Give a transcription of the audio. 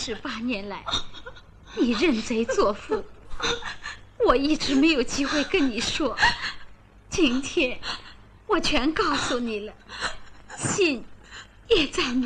38年来，你认贼作父，我一直没有机会跟你说。今天我全告诉你了，信也在你